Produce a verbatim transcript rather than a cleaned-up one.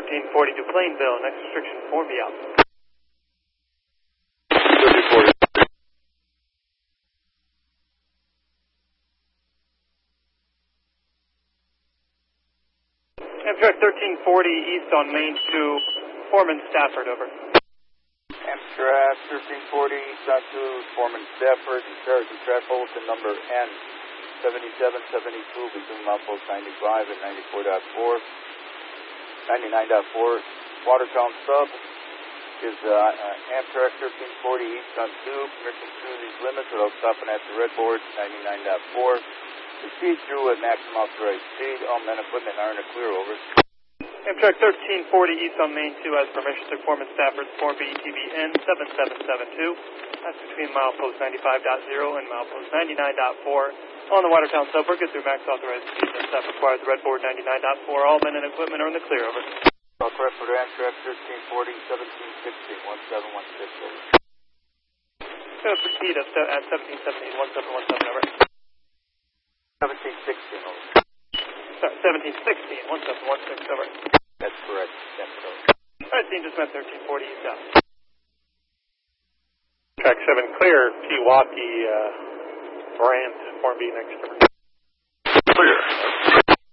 thirteen forty to Plainville, next restriction, form B out. thirteen forty. Amtrak thirteen forty east on Main to Foreman Stafford, over. Amtrak thirteen forty east on to Foreman Stafford, and Sergeant track bulletin number N seventy-seven seventy-two between milepost ninety-five and ninety-four point four. ninety-nine point four Watertown sub is uh, uh, Amtrak thirteen forty east on two, permission through these limits without stopping at the red board, ninety-nine point four. Proceed through at maximum authorized speed. All men and equipment are in a clear, over. Amtrak thirteen forty east on Main two has permission to Foreman Stafford, form B T B N seven seven seven two. That's between milepost ninety-five point zero and milepost ninety-nine point four. On the Watertown suburb, get through max authorized speed. And staff requires the red board ninety-nine point four. All men and equipment are in the clear, over. All correct for Amtrak thirteen forty, seventeen sixteen, one seven one six, over. Go proceed at, at seventeen seventeen, one seven one seven, over. seventeen sixteen, over. Sorry, seventeen sixteen, one seven one six, over. That's correct. That's correct. All right, team just met thirteen forty east out. Track seven clear, Pewaukee, uh, Brant, form B next. Clear.